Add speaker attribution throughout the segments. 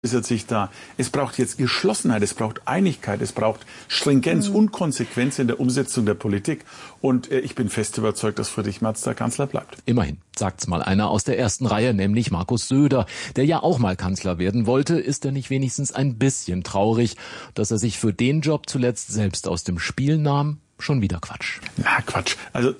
Speaker 1: ist jetzt nicht da. Es braucht jetzt Geschlossenheit, es braucht Einigkeit, es braucht Stringenz und Konsequenz in der Umsetzung der Politik. Und ich bin fest überzeugt, dass Friedrich Merz der Kanzler bleibt.
Speaker 2: Immerhin, sagt's mal einer aus der ersten Reihe, nämlich Markus Söder. Der ja auch mal Kanzler werden wollte. Ist er nicht wenigstens ein bisschen traurig, dass er sich für den Job zuletzt selbst aus dem Spiel nahm? Schon wieder Quatsch.
Speaker 1: Na, Quatsch. Also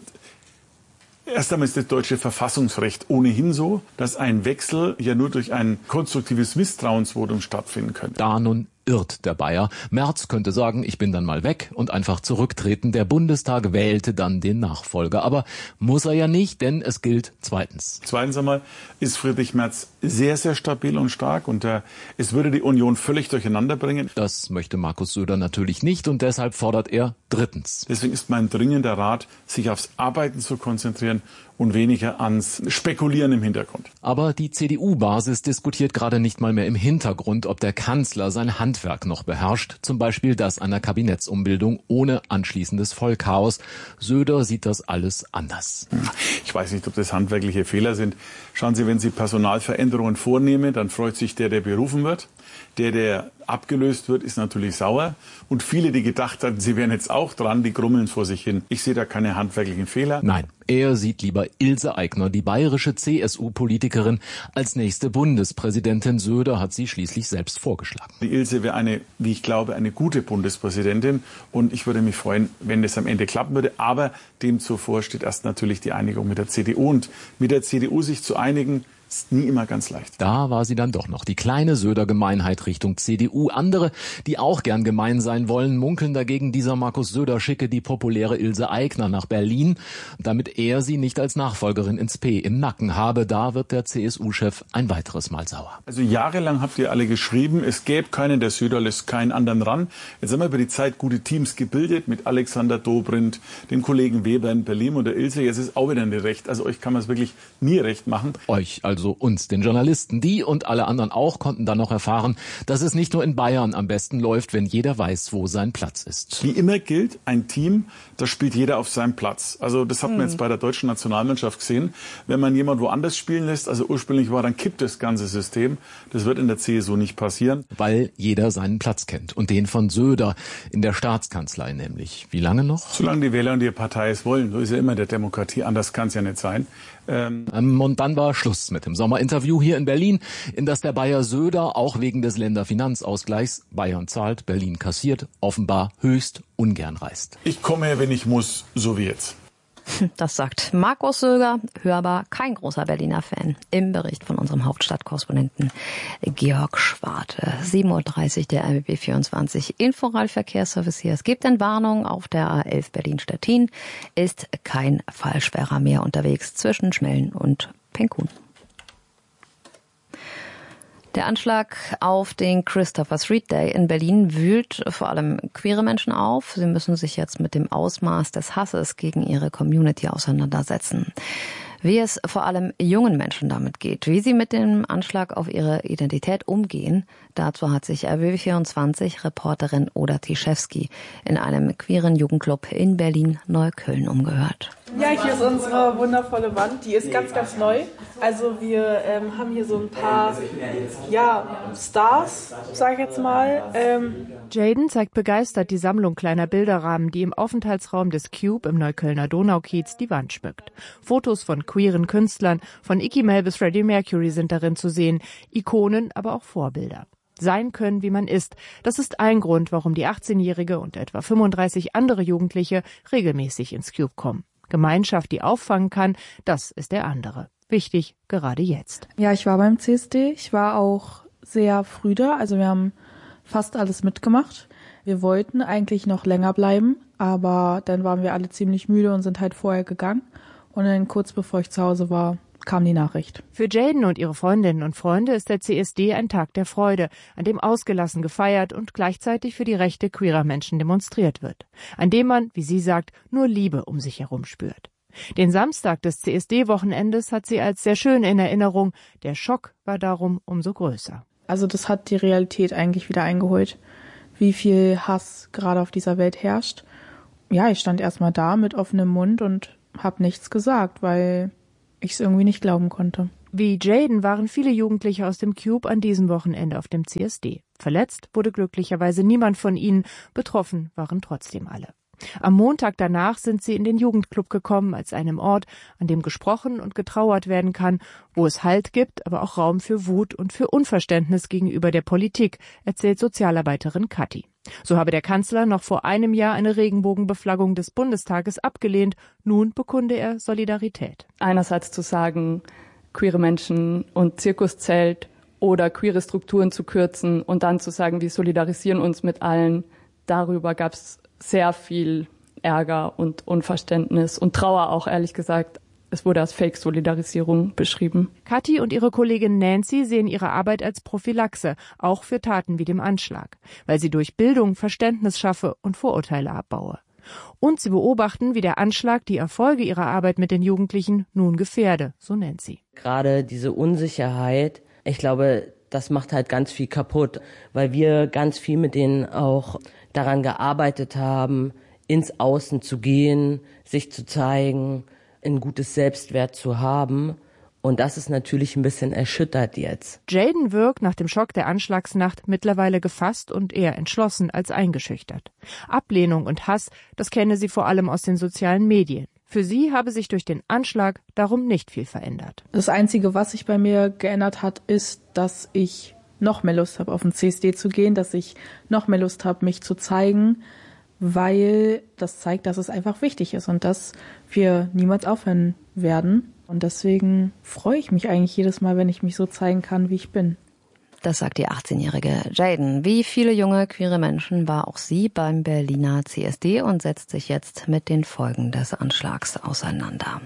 Speaker 1: erst einmal ist das deutsche Verfassungsrecht ohnehin so, dass ein Wechsel ja nur durch ein konstruktives Misstrauensvotum stattfinden könnte.
Speaker 2: Da nun irrt der Bayer. Merz könnte sagen, ich bin dann mal weg und einfach zurücktreten. Der Bundestag wählte dann den Nachfolger. Aber muss er ja nicht, denn es gilt zweitens.
Speaker 1: Zweitens einmal ist Friedrich Merz sehr, sehr stabil und stark und es würde die Union völlig durcheinander bringen.
Speaker 2: Das möchte Markus Söder natürlich nicht und deshalb fordert er drittens.
Speaker 1: Deswegen ist mein dringender Rat, sich aufs Arbeiten zu konzentrieren und weniger ans Spekulieren im Hintergrund.
Speaker 2: Aber die CDU-Basis diskutiert gerade nicht mal mehr im Hintergrund, ob der Kanzler sein Handwerk noch beherrscht. Zum Beispiel das einer Kabinettsumbildung ohne anschließendes Vollchaos. Söder sieht das alles anders.
Speaker 1: Ich weiß nicht, ob das handwerkliche Fehler sind. Schauen Sie, wenn Sie Personalveränderungen vornehmen, dann freut sich der berufen wird. Der abgelöst wird, ist natürlich sauer. Und viele, die gedacht hatten, sie wären jetzt auch dran, die grummeln vor sich hin. Ich sehe da keine handwerklichen Fehler.
Speaker 2: Nein, er sieht lieber Ilse Aigner, die bayerische CSU-Politikerin, als nächste Bundespräsidentin. Söder hat sie schließlich selbst vorgeschlagen.
Speaker 1: Die Ilse wäre wie ich glaube, eine gute Bundespräsidentin. Und ich würde mich freuen, wenn das am Ende klappen würde. Aber dem zuvor steht erst natürlich die Einigung mit der CDU. Und mit der CDU sich zu einigen, ist nie immer ganz leicht.
Speaker 2: Da war sie dann doch noch, die kleine Söder-Gemeinheit Richtung CDU. Andere, die auch gern gemein sein wollen, munkeln dagegen, dieser Markus Söder schicke die populäre Ilse Aigner nach Berlin, damit er sie nicht als Nachfolgerin ins P im Nacken habe. Da wird der CSU-Chef ein weiteres Mal sauer.
Speaker 1: Also jahrelang habt ihr alle geschrieben, es gäbe keinen, der Söder lässt keinen anderen ran. Jetzt haben wir über die Zeit gute Teams gebildet mit Alexander Dobrindt, dem Kollegen Weber in Berlin und der Ilse. Jetzt ist auch wieder nicht recht. Also euch kann man es wirklich nie recht machen.
Speaker 2: Euch, also uns, den Journalisten. Die und alle anderen auch konnten dann noch erfahren, dass es nicht nur in Bayern am besten läuft, wenn jeder weiß, wo sein Platz ist.
Speaker 1: Wie immer gilt, ein Team, da spielt jeder auf seinem Platz. Also das hat man jetzt bei der deutschen Nationalmannschaft gesehen. Wenn man jemand woanders spielen lässt, also ursprünglich war, dann kippt das ganze System. Das wird in der CSU nicht passieren.
Speaker 2: Weil jeder seinen Platz kennt. Und den von Söder in der Staatskanzlei nämlich. Wie lange noch?
Speaker 1: Solange die Wähler und die Partei es wollen. So ist ja immer der Demokratie. Anders kann es ja nicht sein.
Speaker 2: Und dann war Schluss mit dem Sommerinterview hier in Berlin, in das der Bayer Söder auch wegen des Länderfinanzausgleichs, Bayern zahlt, Berlin kassiert, offenbar höchst ungern reist.
Speaker 1: Ich komme her, wenn ich muss, so wie jetzt.
Speaker 3: Das sagt Markus Söder, hörbar kein großer Berliner Fan, im Bericht von unserem Hauptstadtkorrespondenten Georg Schwarte. 7.30 Uhr der RBB 24 Inforadio-Verkehrsservice hier. Es gibt Entwarnung auf der A11 Berlin-Stettin. Ist kein Fallsperrer mehr unterwegs zwischen Schmellen und Penkun. Der Anschlag auf den Christopher Street Day in Berlin wühlt vor allem queere Menschen auf. Sie müssen sich jetzt mit dem Ausmaß des Hasses gegen ihre Community auseinandersetzen. Wie es vor allem jungen Menschen damit geht, wie sie mit dem Anschlag auf ihre Identität umgehen, dazu hat sich RBB24-Reporterin Oda Tischewski in einem queeren Jugendclub in Berlin-Neukölln umgehört.
Speaker 4: Ja, hier ist unsere wundervolle Wand, die ist ganz, ganz neu. Also wir haben hier so ein paar Stars, sag ich jetzt mal.
Speaker 5: Jaden zeigt begeistert die Sammlung kleiner Bilderrahmen, die im Aufenthaltsraum des Cube im Neuköllner Donaukiez die Wand schmückt. Fotos von queeren Künstlern, von Icky Mel bis Freddie Mercury sind darin zu sehen, Ikonen, aber auch Vorbilder. Sein können, wie man ist, das ist ein Grund, warum die 18-Jährige und etwa 35 andere Jugendliche regelmäßig ins Cube kommen. Gemeinschaft, die auffangen kann, das ist der andere. Wichtig, gerade jetzt.
Speaker 6: Ja, ich war beim CSD. Ich war auch sehr früh da. Also wir haben fast alles mitgemacht. Wir wollten eigentlich noch länger bleiben, aber dann waren wir alle ziemlich müde und sind halt vorher gegangen. Und dann kurz bevor ich zu Hause war, kam die Nachricht.
Speaker 5: Für Jaden und ihre Freundinnen und Freunde ist der CSD ein Tag der Freude, an dem ausgelassen gefeiert und gleichzeitig für die Rechte queerer Menschen demonstriert wird. An dem man, wie sie sagt, nur Liebe um sich herum spürt. Den Samstag des CSD-Wochenendes hat sie als sehr schön in Erinnerung. Der Schock war darum umso größer.
Speaker 6: Also das hat die Realität eigentlich wieder eingeholt, wie viel Hass gerade auf dieser Welt herrscht. Ja, ich stand erstmal da mit offenem Mund und habe nichts gesagt, weil ich es irgendwie nicht glauben konnte.
Speaker 5: Wie Jaden waren viele Jugendliche aus dem Cube an diesem Wochenende auf dem CSD. Verletzt wurde glücklicherweise niemand von ihnen, betroffen waren trotzdem alle. Am Montag danach sind sie in den Jugendclub gekommen, als einem Ort, an dem gesprochen und getrauert werden kann, wo es Halt gibt, aber auch Raum für Wut und für Unverständnis gegenüber der Politik, erzählt Sozialarbeiterin Kathi. So habe der Kanzler noch vor einem Jahr eine Regenbogenbeflaggung des Bundestages abgelehnt. Nun bekunde er Solidarität.
Speaker 7: Einerseits zu sagen, queere Menschen und Zirkuszelt oder queere Strukturen zu kürzen und dann zu sagen, wir solidarisieren uns mit allen. Darüber gab es sehr viel Ärger und Unverständnis und Trauer auch, ehrlich gesagt. Es wurde als Fake-Solidarisierung beschrieben.
Speaker 5: Kathi und ihre Kollegin Nancy sehen ihre Arbeit als Prophylaxe, auch für Taten wie dem Anschlag, weil sie durch Bildung Verständnis schaffe und Vorurteile abbaue. Und sie beobachten, wie der Anschlag die Erfolge ihrer Arbeit mit den Jugendlichen nun gefährde, so Nancy.
Speaker 8: Gerade diese Unsicherheit, ich glaube, das macht halt ganz viel kaputt, weil wir ganz viel mit denen auch daran gearbeitet haben, ins Außen zu gehen, sich zu zeigen, ein gutes Selbstwert zu haben. Und das ist natürlich ein bisschen erschüttert jetzt.
Speaker 5: Jaden wirkt nach dem Schock der Anschlagsnacht mittlerweile gefasst und eher entschlossen als eingeschüchtert. Ablehnung und Hass, das kenne sie vor allem aus den sozialen Medien. Für sie habe sich durch den Anschlag darum nicht viel verändert.
Speaker 6: Das Einzige, was sich bei mir geändert hat, ist, dass ich noch mehr Lust habe, auf den CSD zu gehen, dass ich noch mehr Lust habe, mich zu zeigen, weil das zeigt, dass es einfach wichtig ist und dass wir niemals aufhören werden. Und deswegen freue ich mich eigentlich jedes Mal, wenn ich mich so zeigen kann, wie ich bin.
Speaker 3: Das sagt die 18-jährige Jaden. Wie viele junge queere Menschen war auch sie beim Berliner CSD und setzt sich jetzt mit den Folgen des Anschlags auseinander.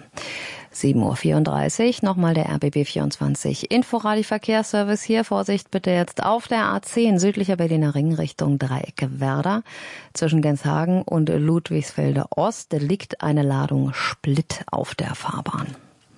Speaker 3: 7.34 Uhr, nochmal der RBB24 Inforadio-Verkehrsservice hier. Vorsicht bitte jetzt auf der A10 südlicher Berliner Ring Richtung Dreieck Werder. Zwischen Genshagen und Ludwigsfelde Ost liegt eine Ladung Split auf der Fahrbahn.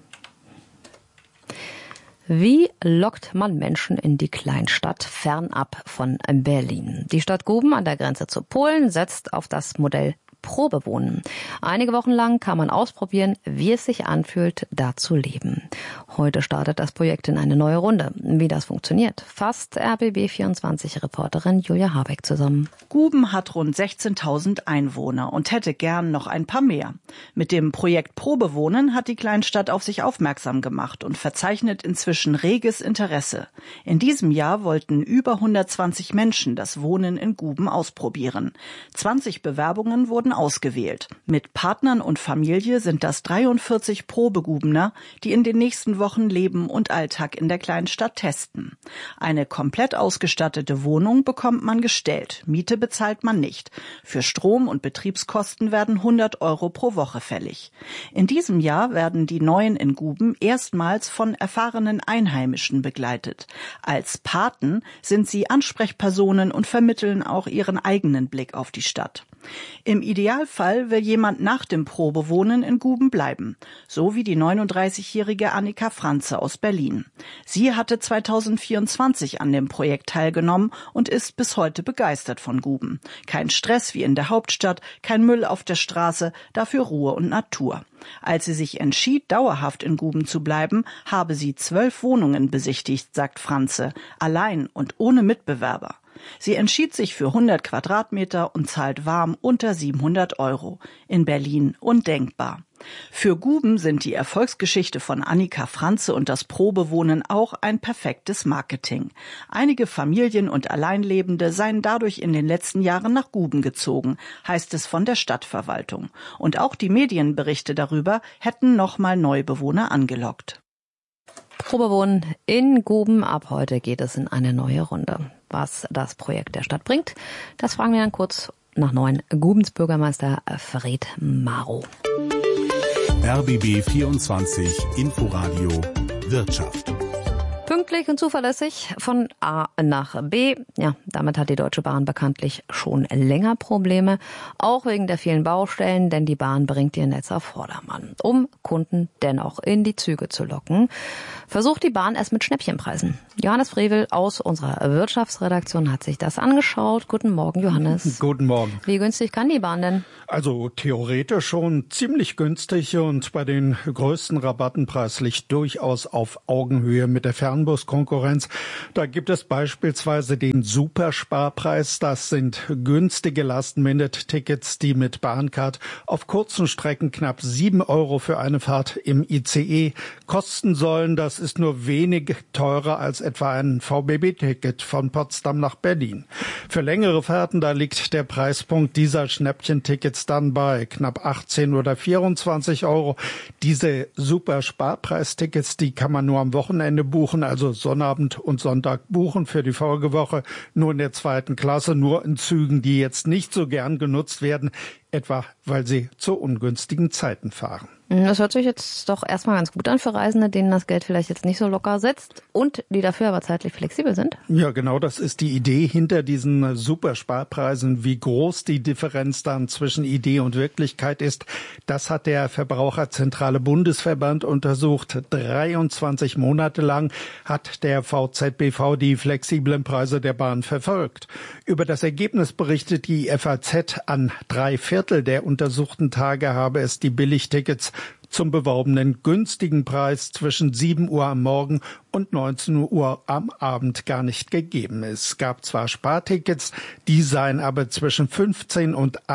Speaker 3: Wie lockt man Menschen in die Kleinstadt fernab von Berlin? Die Stadt Guben an der Grenze zu Polen setzt auf das Modell Probewohnen. Einige Wochen lang kann man ausprobieren, wie es sich anfühlt, da zu leben. Heute startet das Projekt in eine neue Runde. Wie das funktioniert, fasst RBB24-Reporterin Julia Habeck zusammen.
Speaker 9: Guben hat rund 16.000 Einwohner und hätte gern noch ein paar mehr. Mit dem Projekt Probewohnen hat die Kleinstadt auf sich aufmerksam gemacht und verzeichnet inzwischen reges Interesse. In diesem Jahr wollten über 120 Menschen das Wohnen in Guben ausprobieren. 20 Bewerbungen wurden ausgewählt. Mit Partnern und Familie sind das 43 Probegubener, die in den nächsten Wochen Leben und Alltag in der Kleinstadt testen. Eine komplett ausgestattete Wohnung bekommt man gestellt, Miete bezahlt man nicht. Für Strom und Betriebskosten werden 100 € pro Woche fällig. In diesem Jahr werden die Neuen in Guben erstmals von erfahrenen Einheimischen begleitet. Als Paten sind sie Ansprechpersonen und vermitteln auch ihren eigenen Blick auf die Stadt. Im Idealfall will jemand nach dem Probewohnen in Guben bleiben, so wie die 39-jährige Annika Franze aus Berlin. Sie hatte 2024 an dem Projekt teilgenommen und ist bis heute begeistert von Guben. Kein Stress wie in der Hauptstadt, kein Müll auf der Straße, dafür Ruhe und Natur. Als sie sich entschied, dauerhaft in Guben zu bleiben, habe sie 12 Wohnungen besichtigt, sagt Franze, allein und ohne Mitbewerber. Sie entschied sich für 100 Quadratmeter und zahlt warm unter 700 €. In Berlin undenkbar. Für Guben sind die Erfolgsgeschichte von Annika Franze und das Probewohnen auch ein perfektes Marketing. Einige Familien und Alleinlebende seien dadurch in den letzten Jahren nach Guben gezogen, heißt es von der Stadtverwaltung. Und auch die Medienberichte darüber hätten nochmal Neubewohner angelockt.
Speaker 3: Probewohnen in Guben. Ab heute geht es in eine neue Runde. Was das Projekt der Stadt bringt, das fragen wir dann kurz nach 9 Gubens Bürgermeister Fred Marow.
Speaker 10: RBB 24 Inforadio Wirtschaft.
Speaker 3: Pünktlich und zuverlässig von A nach B. Ja, damit hat die Deutsche Bahn bekanntlich schon länger Probleme. Auch wegen der vielen Baustellen, denn die Bahn bringt ihr Netz auf Vordermann. Um Kunden dennoch in die Züge zu locken, versucht die Bahn es mit Schnäppchenpreisen. Johannes Frevel aus unserer Wirtschaftsredaktion hat sich das angeschaut. Guten Morgen, Johannes.
Speaker 10: Guten Morgen.
Speaker 3: Wie günstig kann die Bahn denn?
Speaker 10: Also theoretisch schon ziemlich günstig und bei den größten Rabatten preislich durchaus auf Augenhöhe mit der Fernbuskonkurrenz. Da gibt es beispielsweise den Supersparpreis. Das sind günstige Last-Minute-Tickets, die mit Bahncard auf kurzen Strecken knapp 7 € für eine Fahrt im ICE kosten sollen. Das ist nur wenig teurer als etwa ein VBB-Ticket von Potsdam nach Berlin. Für längere Fahrten, da liegt der Preispunkt dieser Schnäppchentickets dann bei knapp 18 oder 24 €. Diese Super-Sparpreistickets, die kann man nur am Wochenende buchen, also Sonnabend und Sonntag buchen für die Folgewoche, nur in der 2. Klasse, nur in Zügen, die jetzt nicht so gern genutzt werden, etwa weil sie zu ungünstigen Zeiten fahren.
Speaker 3: Das hört sich jetzt doch erstmal ganz gut an für Reisende, denen das Geld vielleicht jetzt nicht so locker sitzt und die dafür aber zeitlich flexibel sind.
Speaker 10: Ja, genau, das ist die Idee hinter diesen Supersparpreisen. Wie groß die Differenz dann zwischen Idee und Wirklichkeit ist, das hat der Verbraucherzentrale Bundesverband untersucht. 23 Monate lang hat der VZBV die flexiblen Preise der Bahn verfolgt. Über das Ergebnis berichtet die FAZ, an 3/4 der untersuchten Tage habe es die Billigtickets zum beworbenen günstigen Preis zwischen 7 Uhr am Morgen und 19 Uhr am Abend gar nicht gegeben. Es gab zwar Spartickets, die seien aber zwischen 15 und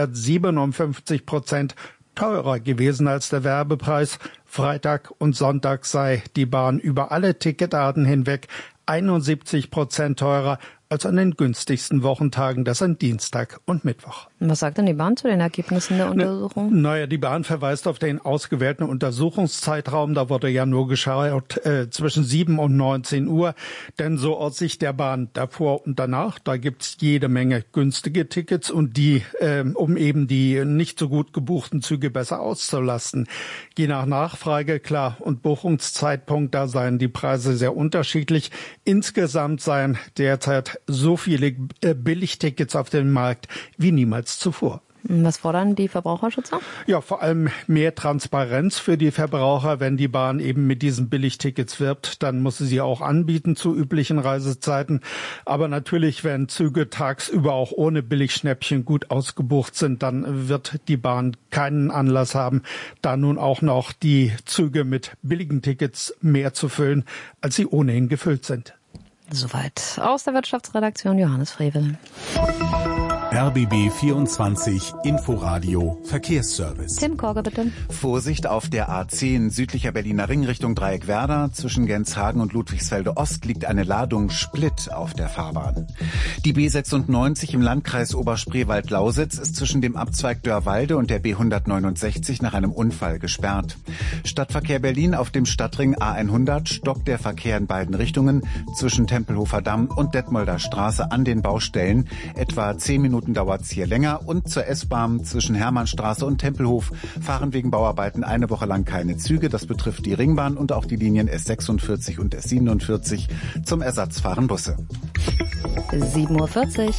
Speaker 10: 157% teurer gewesen als der Werbepreis. Freitag und Sonntag sei die Bahn über alle Ticketarten hinweg 71% teurer als an den günstigsten Wochentagen, das sind Dienstag und Mittwoch.
Speaker 3: Was sagt denn die Bahn zu den Ergebnissen der Untersuchung?
Speaker 10: Naja, die Bahn verweist auf den ausgewählten Untersuchungszeitraum. Da wurde ja nur geschaut zwischen 7 und 19 Uhr. Denn so aus Sicht der Bahn davor und danach, da gibt's jede Menge günstige Tickets und die, um eben die nicht so gut gebuchten Züge besser auszulasten. Je nach Nachfrage, klar, und Buchungszeitpunkt, da seien die Preise sehr unterschiedlich. Insgesamt seien derzeit so viele Billigtickets auf dem Markt wie niemals zuvor.
Speaker 3: Was fordern die Verbraucherschützer?
Speaker 10: Ja, vor allem mehr Transparenz für die Verbraucher. Wenn die Bahn eben mit diesen Billigtickets wirbt, dann muss sie sie auch anbieten zu üblichen Reisezeiten. Aber natürlich, wenn Züge tagsüber auch ohne Billigschnäppchen gut ausgebucht sind, dann wird die Bahn keinen Anlass haben, da nun auch noch die Züge mit billigen Tickets mehr zu füllen, als sie ohnehin gefüllt sind.
Speaker 3: Soweit aus der Wirtschaftsredaktion Johannes Frevel.
Speaker 11: RBB 24 Inforadio Verkehrsservice.
Speaker 3: Tim Korge, bitte.
Speaker 12: Vorsicht auf der A10 südlicher Berliner Ring Richtung Dreieckwerder. Zwischen Genshagen und Ludwigsfelde Ost liegt eine Ladung Split auf der Fahrbahn. Die B96 im Landkreis Oberspreewald-Lausitz ist zwischen dem Abzweig Dörrwalde und der B169 nach einem Unfall gesperrt. Stadtverkehr Berlin auf dem Stadtring A100 stockt der Verkehr in beiden Richtungen zwischen Tempelhofer Damm und Detmolder Straße an den Baustellen. Etwa 10 Minuten dauert es hier länger und zur S-Bahn zwischen Hermannstraße und Tempelhof fahren wegen Bauarbeiten eine Woche lang keine Züge. Das betrifft die Ringbahn und auch die Linien S46 und S47. Zum Ersatz fahren Busse.
Speaker 3: 7:40 Uhr.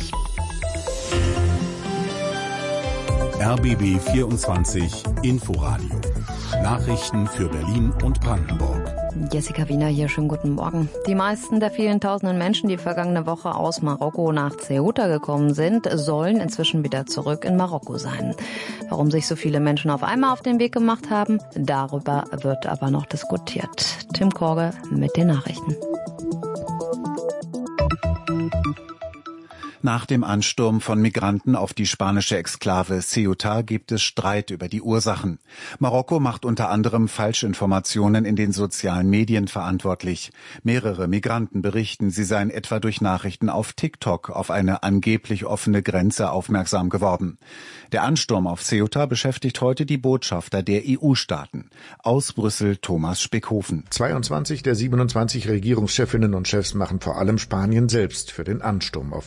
Speaker 11: RBB 24 Inforadio. Nachrichten für Berlin und Brandenburg.
Speaker 3: Jessica Wiener hier, schönen guten Morgen. Die meisten der vielen tausenden Menschen, die vergangene Woche aus Marokko nach Ceuta gekommen sind, sollen inzwischen wieder zurück in Marokko sein. Warum sich so viele Menschen auf einmal auf den Weg gemacht haben, darüber wird aber noch diskutiert. Tim Korge mit den Nachrichten.
Speaker 12: Nach dem Ansturm von Migranten auf die spanische Exklave Ceuta gibt es Streit über die Ursachen. Marokko macht unter anderem Falschinformationen in den sozialen Medien verantwortlich. Mehrere Migranten berichten, sie seien etwa durch Nachrichten auf TikTok auf eine angeblich offene Grenze aufmerksam geworden. Der Ansturm auf Ceuta beschäftigt heute die Botschafter der EU-Staaten. Aus Brüssel Thomas Spickhofen.
Speaker 13: 22 der 27 Regierungschefinnen und Chefs machen vor allem Spanien selbst für den Ansturm auf die Exklave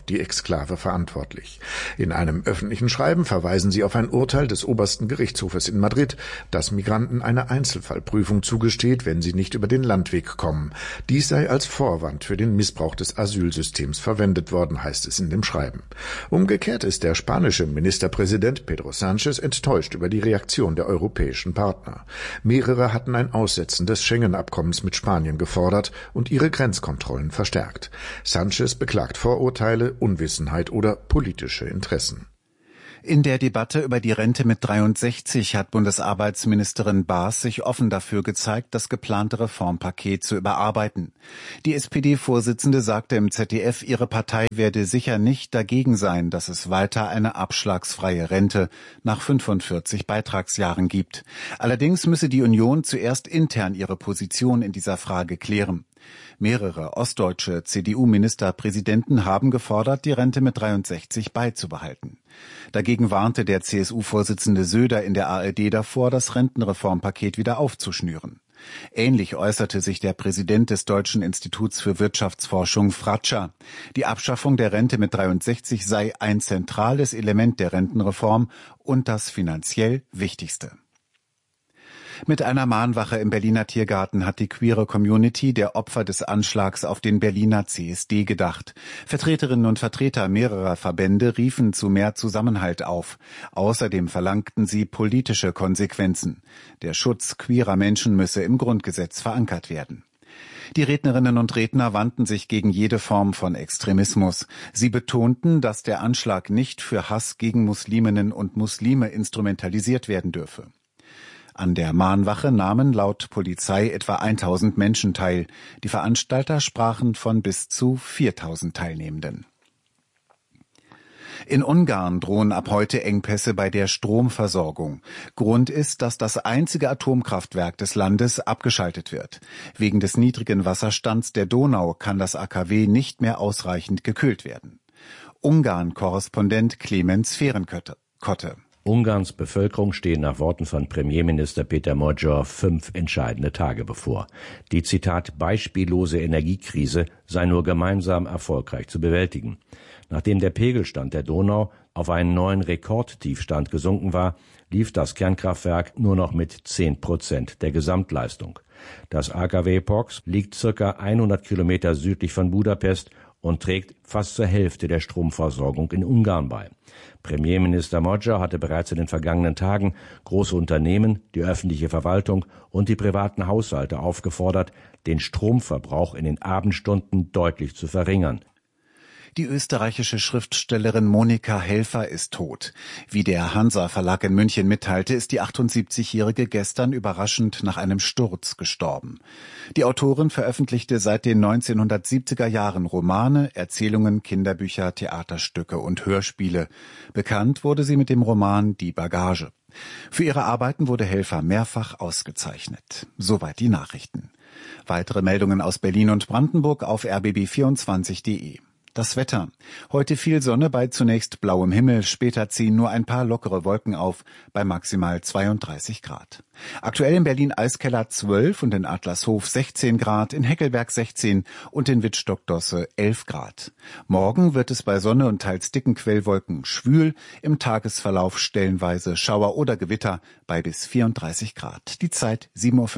Speaker 13: Exklave verantwortlich. In einem öffentlichen Schreiben verweisen sie auf ein Urteil des obersten Gerichtshofes in Madrid, das Migranten eine Einzelfallprüfung zugesteht, wenn sie nicht über den Landweg kommen. Dies sei als Vorwand für den Missbrauch des Asylsystems verwendet worden, heißt es in dem Schreiben. Umgekehrt ist der spanische Ministerpräsident Pedro Sánchez enttäuscht über die Reaktion der europäischen Partner. Mehrere hatten ein Aussetzen des Schengen-Abkommens mit Spanien gefordert und ihre Grenzkontrollen verstärkt. Sánchez beklagt Vorurteile, Unwissenheit oder politische Interessen.
Speaker 12: In der Debatte über die Rente mit 63 hat Bundesarbeitsministerin Baas sich offen dafür gezeigt, das geplante Reformpaket zu überarbeiten. Die SPD-Vorsitzende sagte im ZDF, ihre Partei werde sicher nicht dagegen sein, dass es weiter eine abschlagsfreie Rente nach 45 Beitragsjahren gibt. Allerdings müsse die Union zuerst intern ihre Position in dieser Frage klären. Mehrere ostdeutsche CDU-Ministerpräsidenten haben gefordert, die Rente mit 63 beizubehalten. Dagegen warnte der CSU-Vorsitzende Söder in der ARD davor, das Rentenreformpaket wieder aufzuschnüren. Ähnlich äußerte sich der Präsident des Deutschen Instituts für Wirtschaftsforschung Fratscher. Die Abschaffung der Rente mit 63 sei ein zentrales Element der Rentenreform und das finanziell wichtigste. Mit einer Mahnwache im Berliner Tiergarten hat die queere Community der Opfer des Anschlags auf den Berliner CSD gedacht. Vertreterinnen und Vertreter mehrerer Verbände riefen zu mehr Zusammenhalt auf. Außerdem verlangten sie politische Konsequenzen. Der Schutz queerer Menschen müsse im Grundgesetz verankert werden. Die Rednerinnen und Redner wandten sich gegen jede Form von Extremismus. Sie betonten, dass der Anschlag nicht für Hass gegen Musliminnen und Muslime instrumentalisiert werden dürfe. An der Mahnwache nahmen laut Polizei etwa 1000 Menschen teil. Die Veranstalter sprachen von bis zu 4000 Teilnehmenden. In Ungarn drohen ab heute Engpässe bei der Stromversorgung. Grund ist, dass das einzige Atomkraftwerk des Landes abgeschaltet wird. Wegen des niedrigen Wasserstands der Donau kann das AKW nicht mehr ausreichend gekühlt werden. Ungarn-Korrespondent Clemens Fehrenkotte.
Speaker 14: Ungarns Bevölkerung stehen nach Worten von Premierminister Péter Magyar 5 entscheidende Tage bevor. Die, Zitat, beispiellose Energiekrise sei nur gemeinsam erfolgreich zu bewältigen. Nachdem der Pegelstand der Donau auf einen neuen Rekordtiefstand gesunken war, lief das Kernkraftwerk nur noch mit 10% der Gesamtleistung. Das AKW Pox liegt circa 100 Kilometer südlich von Budapest und trägt fast zur Hälfte der Stromversorgung in Ungarn bei. Premierminister Magyar hatte bereits in den vergangenen Tagen große Unternehmen, die öffentliche Verwaltung und die privaten Haushalte aufgefordert, den Stromverbrauch in den Abendstunden deutlich zu verringern.
Speaker 12: Die österreichische Schriftstellerin Monika Helfer ist tot. Wie der Hansa Verlag in München mitteilte, ist die 78-Jährige gestern überraschend nach einem Sturz gestorben. Die Autorin veröffentlichte seit den 1970er Jahren Romane, Erzählungen, Kinderbücher, Theaterstücke und Hörspiele. Bekannt wurde sie mit dem Roman Die Bagage. Für ihre Arbeiten wurde Helfer mehrfach ausgezeichnet. Soweit die Nachrichten. Weitere Meldungen aus Berlin und Brandenburg auf rbb24.de. Das Wetter. Heute viel Sonne bei zunächst blauem Himmel, später ziehen nur ein paar lockere Wolken auf, bei maximal 32 Grad. Aktuell in Berlin Eiskeller 12 und in Adlershof 16 Grad, in Heckelberg 16 und in Wittstock-Dosse 11 Grad. Morgen wird es bei Sonne und teils dicken Quellwolken schwül, im Tagesverlauf stellenweise Schauer oder Gewitter bei bis 34 Grad. Die Zeit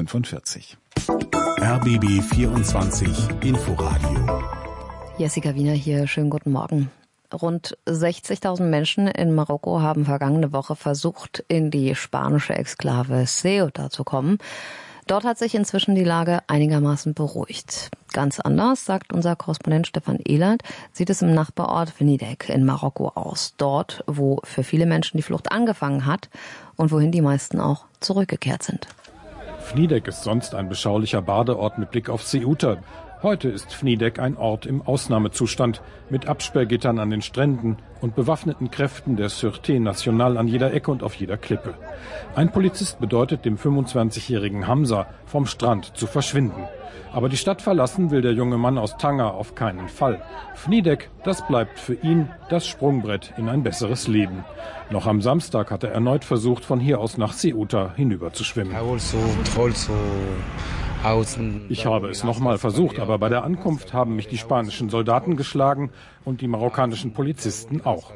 Speaker 12: 7:45 Uhr.
Speaker 11: RBB 24 Inforadio.
Speaker 3: Jessica Wiener hier, schönen guten Morgen. Rund 60.000 Menschen in Marokko haben vergangene Woche versucht, in die spanische Exklave Ceuta zu kommen. Dort hat sich inzwischen die Lage einigermaßen beruhigt. Ganz anders, sagt unser Korrespondent Stefan Ehlert, sieht es im Nachbarort Fnidek in Marokko aus. Dort, wo für viele Menschen die Flucht angefangen hat und wohin die meisten auch zurückgekehrt sind.
Speaker 15: Fnidek ist sonst ein beschaulicher Badeort mit Blick auf Ceuta. Heute ist Fnidek ein Ort im Ausnahmezustand mit Absperrgittern an den Stränden und bewaffneten Kräften der Sûreté Nationale an jeder Ecke und auf jeder Klippe. Ein Polizist bedeutet dem 25-jährigen Hamza, vom Strand zu verschwinden. Aber die Stadt verlassen will der junge Mann aus Tanger auf keinen Fall. Fnidek, das bleibt für ihn das Sprungbrett in ein besseres Leben. Noch am Samstag hat er erneut versucht, von hier aus nach Ceuta hinüber zu schwimmen. Ich habe es nochmal versucht, aber bei der Ankunft haben mich die spanischen Soldaten geschlagen und die marokkanischen Polizisten auch.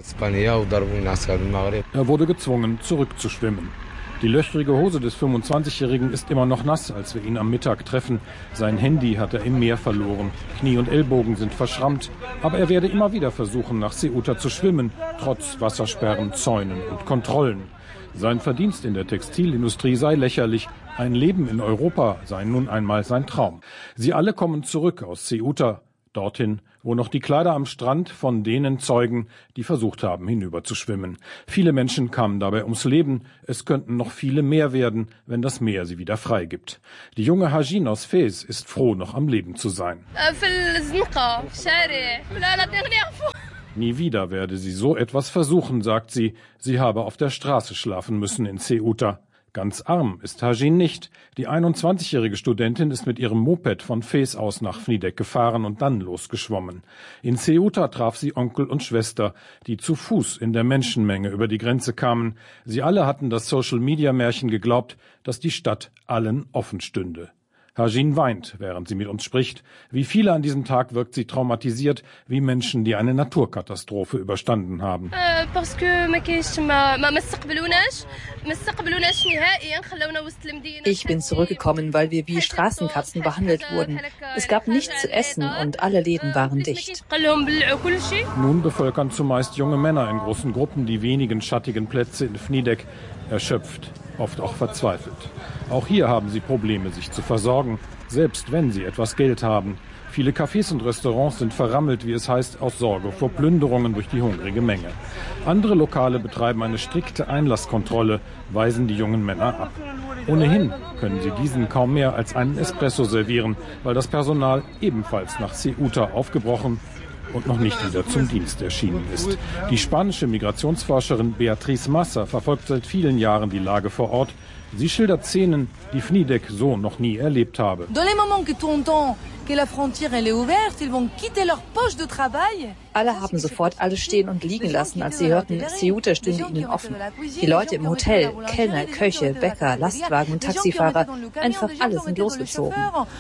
Speaker 15: Er wurde gezwungen, zurückzuschwimmen. Die löchrige Hose des 25-Jährigen ist immer noch nass, als wir ihn am Mittag treffen. Sein Handy hat er im Meer verloren. Knie und Ellbogen sind verschrammt. Aber er werde immer wieder versuchen, nach Ceuta zu schwimmen, trotz Wassersperren, Zäunen und Kontrollen. Sein Verdienst in der Textilindustrie sei lächerlich. Ein Leben in Europa sei nun einmal sein Traum. Sie alle kommen zurück aus Ceuta, dorthin, wo noch die Kleider am Strand von denen zeugen, die versucht haben, hinüberzuschwimmen. Viele Menschen kamen dabei ums Leben. Es könnten noch viele mehr werden, wenn das Meer sie wieder freigibt. Die junge Hajin aus Fez ist froh, noch am Leben zu sein. Nie wieder werde sie so etwas versuchen, sagt sie. Sie habe auf der Straße schlafen müssen in Ceuta. Ganz arm ist Hajin nicht. Die 21-jährige Studentin ist mit ihrem Moped von Fez aus nach Fnidek gefahren und dann losgeschwommen. In Ceuta traf sie Onkel und Schwester, die zu Fuß in der Menschenmenge über die Grenze kamen. Sie alle hatten das Social-Media-Märchen geglaubt, dass die Stadt allen offen stünde. Hajin weint, während sie mit uns spricht. Wie viele an diesem Tag wirkt sie traumatisiert, wie Menschen, die eine Naturkatastrophe überstanden haben.
Speaker 16: Ich bin zurückgekommen, weil wir wie Straßenkatzen behandelt wurden. Es gab nichts zu essen und alle Läden waren dicht.
Speaker 15: Nun bevölkern zumeist junge Männer in großen Gruppen die wenigen schattigen Plätze in Fnidek, erschöpft, oft auch verzweifelt. Auch hier haben sie Probleme, sich zu versorgen, selbst wenn sie etwas Geld haben. Viele Cafés und Restaurants sind verrammelt, wie es heißt, aus Sorge vor Plünderungen durch die hungrige Menge. Andere Lokale betreiben eine strikte Einlasskontrolle, weisen die jungen Männer ab. Ohnehin können sie diesen kaum mehr als einen Espresso servieren, weil das Personal ebenfalls nach Ceuta aufgebrochen und noch nicht wieder zum Dienst erschienen ist. Die spanische Migrationsforscherin Beatriz Massa verfolgt seit vielen Jahren die Lage vor Ort. Sie schildert Szenen, die Fnidek so noch nie erlebt habe.
Speaker 16: Alle haben sofort alles stehen und liegen lassen, als sie hörten, Ceuta stünde ihnen offen. Die Leute im Hotel, Kellner, Köche, Bäcker, Lastwagen und Taxifahrer, einfach alle sind losgezogen.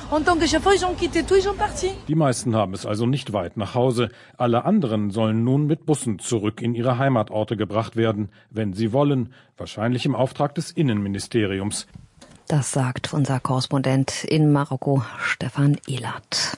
Speaker 15: Die meisten haben es also nicht weit nach Hause. Alle anderen sollen nun mit Bussen zurück in ihre Heimatorte gebracht werden, wenn sie wollen, wahrscheinlich im Auftrag des Innenministeriums.
Speaker 3: Das sagt unser Korrespondent in Marokko, Stefan Ehlert.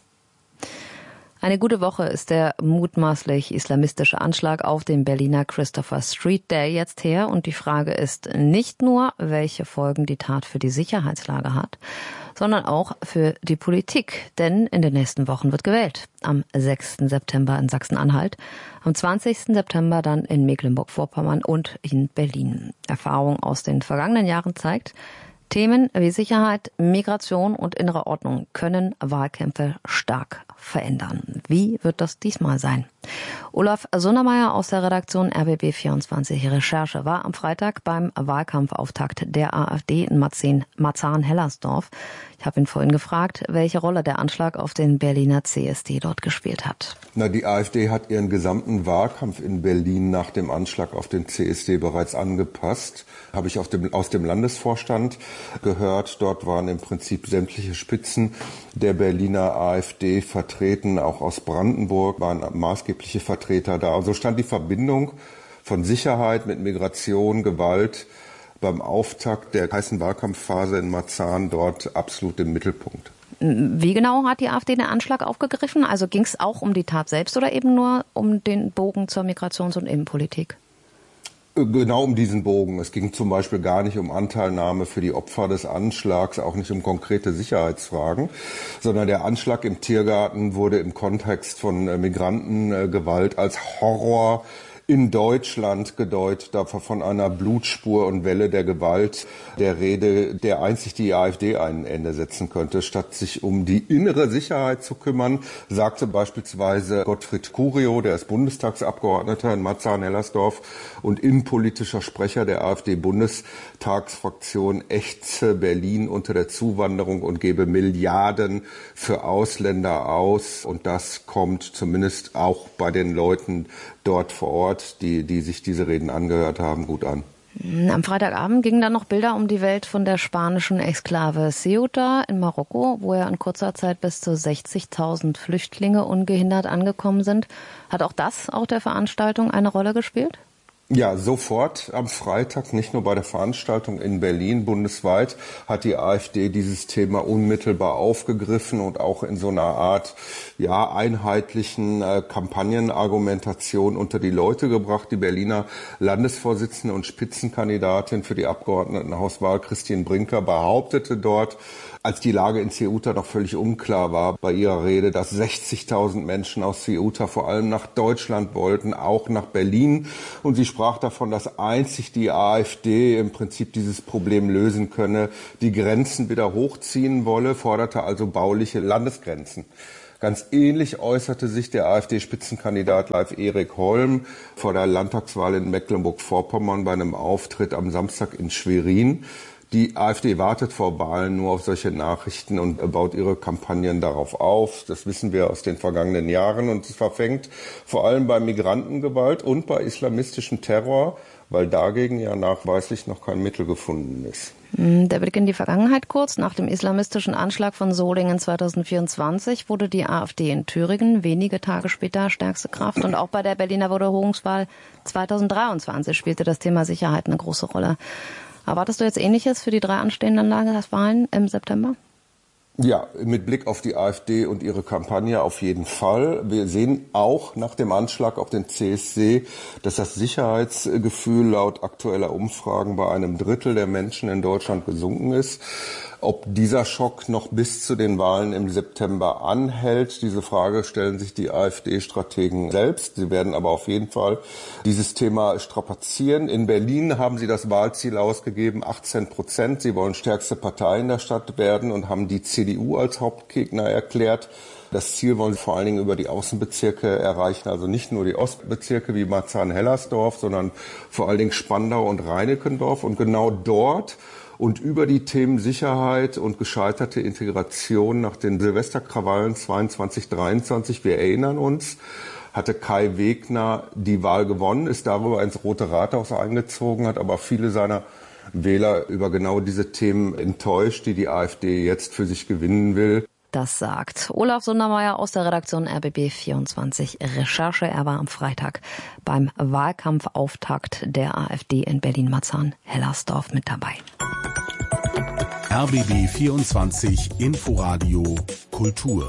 Speaker 3: Eine gute Woche ist der mutmaßlich islamistische Anschlag auf dem Berliner Christopher Street Day jetzt her. Und die Frage ist nicht nur, welche Folgen die Tat für die Sicherheitslage hat, sondern auch für die Politik. Denn in den nächsten Wochen wird gewählt. Am 6. September in Sachsen-Anhalt, am 20. September dann in Mecklenburg-Vorpommern und in Berlin. Erfahrung aus den vergangenen Jahren zeigt, Themen wie Sicherheit, Migration und innere Ordnung können Wahlkämpfe stark verändern. Wie wird das diesmal sein? Olaf Sundermeier aus der Redaktion RBB24 Recherche war am Freitag beim Wahlkampfauftakt der AfD in Marzahn-Hellersdorf. Ich habe ihn vorhin gefragt, welche Rolle der Anschlag auf den Berliner CSD dort gespielt hat.
Speaker 17: Die AfD hat ihren gesamten Wahlkampf in Berlin nach dem Anschlag auf den CSD bereits angepasst. Habe ich aus dem Landesvorstand gehört. Dort waren im Prinzip sämtliche Spitzen der Berliner AfD vertreten. Auch aus Brandenburg waren maßgebliche Vertreter da. Also stand die Verbindung von Sicherheit mit Migration, Gewalt beim Auftakt der heißen Wahlkampfphase in Marzahn dort absolut im Mittelpunkt.
Speaker 3: Wie genau hat die AfD den Anschlag aufgegriffen? Also ging es auch um die Tat selbst oder eben nur um den Bogen zur Migrations- und Innenpolitik?
Speaker 17: Genau um diesen Bogen. Es ging zum Beispiel gar nicht um Anteilnahme für die Opfer des Anschlags, auch nicht um konkrete Sicherheitsfragen, sondern der Anschlag im Tiergarten wurde im Kontext von Migrantengewalt als Horror in Deutschland gedeutet, da von einer Blutspur und Welle der Gewalt der Rede, der einzig die AfD ein Ende setzen könnte. Statt sich um die innere Sicherheit zu kümmern, sagte beispielsweise Gottfried Curio, der ist Bundestagsabgeordneter in Marzahn-Hellersdorf und innenpolitischer Sprecher der AfD-Bundestagsfraktion, ächze Berlin unter der Zuwanderung und gebe Milliarden für Ausländer aus. Und das kommt zumindest auch bei den Leuten dort vor Ort, die sich diese Reden angehört haben, gut an.
Speaker 3: Am Freitagabend gingen dann noch Bilder um die Welt von der spanischen Exklave Ceuta in Marokko, wo ja in kurzer Zeit bis zu 60.000 Flüchtlinge ungehindert angekommen sind. Hat auch das auf der Veranstaltung eine Rolle gespielt?
Speaker 17: Ja, sofort am Freitag, nicht nur bei der Veranstaltung in Berlin, bundesweit hat die AfD dieses Thema unmittelbar aufgegriffen und auch in so einer Art einheitlichen Kampagnenargumentation unter die Leute gebracht. Die Berliner Landesvorsitzende und Spitzenkandidatin für die Abgeordnetenhauswahl Christine Brinker behauptete dort, als die Lage in Ceuta noch völlig unklar war, bei ihrer Rede, dass 60.000 Menschen aus Ceuta vor allem nach Deutschland wollten, auch nach Berlin. Und sie sprach davon, dass einzig die AfD im Prinzip dieses Problem lösen könne, die Grenzen wieder hochziehen wolle, forderte also bauliche Landesgrenzen. Ganz ähnlich äußerte sich der AfD-Spitzenkandidat Leif Erik Holm vor der Landtagswahl in Mecklenburg-Vorpommern bei einem Auftritt am Samstag in Schwerin. Die AfD wartet vor Wahlen nur auf solche Nachrichten und baut ihre Kampagnen darauf auf. Das wissen wir aus den vergangenen Jahren. Und es verfängt vor allem bei Migrantengewalt und bei islamistischem Terror, weil dagegen ja nachweislich noch kein Mittel gefunden ist.
Speaker 3: Der Blick in die Vergangenheit kurz. Nach dem islamistischen Anschlag von Solingen 2024 wurde die AfD in Thüringen wenige Tage später stärkste Kraft. Und auch bei der Berliner Wiederholungswahl 2023 spielte das Thema Sicherheit eine große Rolle. Erwartest du jetzt Ähnliches für die 3 anstehenden Landtagswahlen im September?
Speaker 17: Ja, mit Blick auf die AfD und ihre Kampagne auf jeden Fall. Wir sehen auch nach dem Anschlag auf den CSD, dass das Sicherheitsgefühl laut aktueller Umfragen bei einem Drittel der Menschen in Deutschland gesunken ist. Ob dieser Schock noch bis zu den Wahlen im September anhält, diese Frage stellen sich die AfD-Strategen selbst. Sie werden aber auf jeden Fall dieses Thema strapazieren. In Berlin haben sie das Wahlziel ausgegeben, 18%. Sie wollen stärkste Partei in der Stadt werden und haben die CDU als Hauptgegner erklärt. Das Ziel wollen sie vor allen Dingen über die Außenbezirke erreichen, also nicht nur die Ostbezirke wie Marzahn-Hellersdorf, sondern vor allen Dingen Spandau und Reinickendorf. Und genau dort und über die Themen Sicherheit und gescheiterte Integration nach den Silvesterkrawallen 22/23, wir erinnern uns, hatte Kai Wegner die Wahl gewonnen, ist darüber ins Rote Rathaus eingezogen, hat aber viele seiner Wähler über genau diese Themen enttäuscht, die AfD jetzt für sich gewinnen will.
Speaker 3: Das sagt Olaf Sundermeier aus der Redaktion RBB24 Recherche. Er war am Freitag beim Wahlkampfauftakt der AfD in Berlin-Marzahn-Hellersdorf mit dabei.
Speaker 11: RBB24 Inforadio Kultur.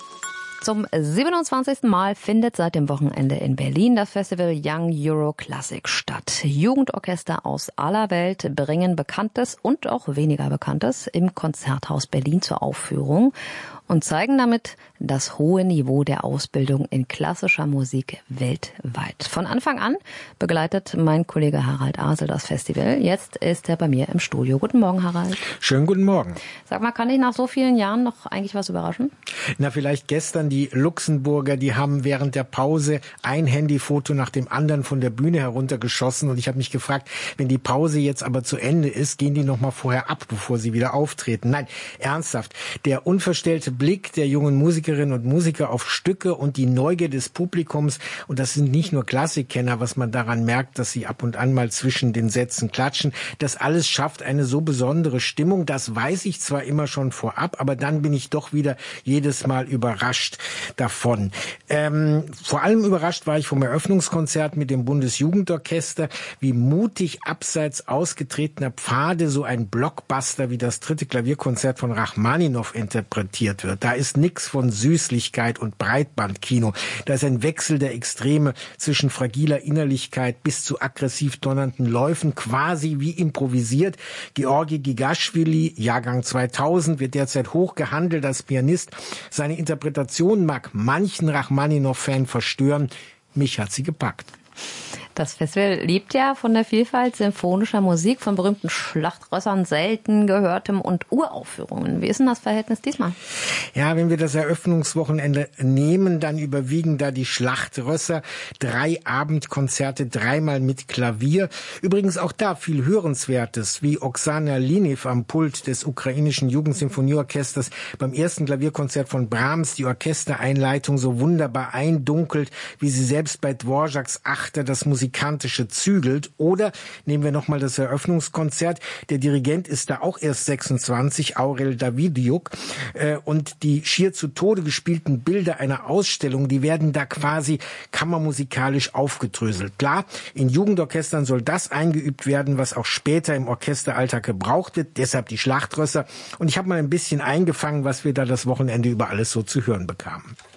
Speaker 3: Zum 27. Mal findet seit dem Wochenende in Berlin das Festival Young Euro Classic statt. Jugendorchester aus aller Welt bringen Bekanntes und auch weniger Bekanntes im Konzerthaus Berlin zur Aufführung und zeigen damit das hohe Niveau der Ausbildung in klassischer Musik weltweit. Von Anfang an begleitet mein Kollege Harald Asel das Festival. Jetzt ist er bei mir im Studio. Guten Morgen, Harald.
Speaker 18: Schönen guten Morgen.
Speaker 3: Sag mal, kann dich nach so vielen Jahren noch eigentlich was überraschen?
Speaker 18: Na, vielleicht gestern die Luxemburger, die haben während der Pause ein Handyfoto nach dem anderen von der Bühne heruntergeschossen und ich habe mich gefragt, wenn die Pause jetzt aber zu Ende ist, gehen die noch mal vorher ab, bevor sie wieder auftreten. Nein, ernsthaft. Der unverstellte Blick der jungen Musikerinnen und Musiker auf Stücke und die Neugier des Publikums, und das sind nicht nur Klassikkenner, was man daran merkt, dass sie ab und an mal zwischen den Sätzen klatschen, das alles schafft eine so besondere Stimmung, das weiß ich zwar immer schon vorab, aber dann bin ich doch wieder jedes Mal überrascht davon. Vor allem überrascht war ich vom Eröffnungskonzert mit dem Bundesjugendorchester, wie mutig abseits ausgetretener Pfade so ein Blockbuster wie das 3. Klavierkonzert von Rachmaninow interpretiert wird. Da ist nix von Süßlichkeit und Breitbandkino. Da ist ein Wechsel der Extreme zwischen fragiler Innerlichkeit bis zu aggressiv donnernden Läufen, quasi wie improvisiert. Georgi Gigaschwili, Jahrgang 2000, wird derzeit hoch gehandelt als Pianist. Seine Interpretation mag manchen Rachmaninow-Fan verstören. Mich hat sie gepackt.
Speaker 3: Das Festival lebt ja von der Vielfalt symphonischer Musik, von berühmten Schlachtrössern, selten gehörtem und Uraufführungen. Wie ist denn das Verhältnis diesmal?
Speaker 18: Ja, wenn wir das Eröffnungswochenende nehmen, dann überwiegen da die Schlachtrösser. 3 Abendkonzerte, 3-mal mit Klavier. Übrigens auch da viel Hörenswertes, wie Oksana Linev am Pult des ukrainischen Jugendsinfonieorchesters beim ersten Klavierkonzert von Brahms die Orchestereinleitung so wunderbar eindunkelt, wie sie selbst bei Dvořáks Achter das Musikalische Musikantische zügelt. Oder nehmen wir nochmal das Eröffnungskonzert. Der Dirigent ist da auch erst 26, Aurel Davidiuk. Und die schier zu Tode gespielten Bilder einer Ausstellung, die werden da quasi kammermusikalisch aufgedröselt. Klar, in Jugendorchestern soll das eingeübt werden, was auch später im Orchesteralltag gebraucht wird. Deshalb die Schlachtrösser. Und ich habe mal ein bisschen eingefangen, was wir da das Wochenende über alles so zu hören bekamen.